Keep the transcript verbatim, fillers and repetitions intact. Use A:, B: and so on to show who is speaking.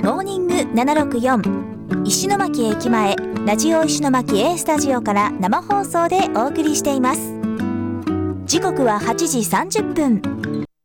A: モーニングななろくよん石巻駅前ラジオ石巻 A スタジオから生放送でお送りしています。時刻ははちじさんじゅっぷん。